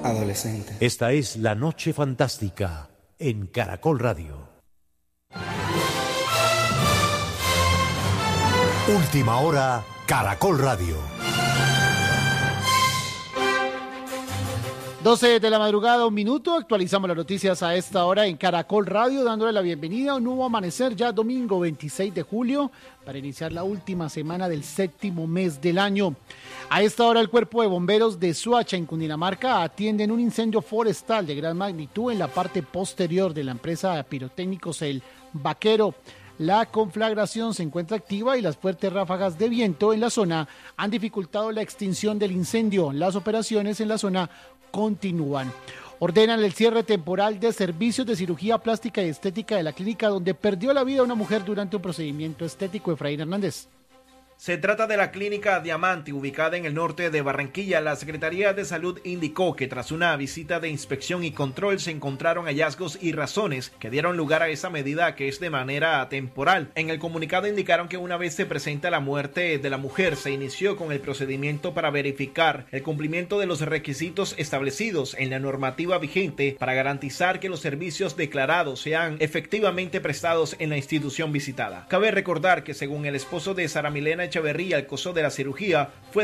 adolescente. Esta es La Noche Fantástica en Caracol Radio. Última hora, Caracol Radio. 12 de la madrugada, 1 minuto. Actualizamos las noticias a esta hora en Caracol Radio, dándole la bienvenida a un nuevo amanecer ya domingo 26 de julio para iniciar la última semana del 7º mes del año. A esta hora el Cuerpo de Bomberos de Suacha, en Cundinamarca, atienden un incendio forestal de gran magnitud en la parte posterior de la empresa Pirotécnicos El Vaquero. La conflagración se encuentra activa y las fuertes ráfagas de viento en la zona han dificultado la extinción del incendio. Las operaciones en la zona continúan. Ordenan el cierre temporal de servicios de cirugía plástica y estética de la clínica donde perdió la vida una mujer durante un procedimiento estético. Efraín Hernández. Se trata de la clínica Diamante, ubicada en el norte de Barranquilla. La Secretaría de Salud indicó que tras una visita de inspección y control se encontraron hallazgos y razones que dieron lugar a esa medida, que es de manera temporal. En el comunicado indicaron que una vez se presenta la muerte de la mujer, se inició con el procedimiento para verificar el cumplimiento de los requisitos establecidos en la normativa vigente para garantizar que los servicios declarados sean efectivamente prestados en la institución visitada. Cabe recordar que según el esposo de Sara Milena Echeverría, el costo de la cirugía fue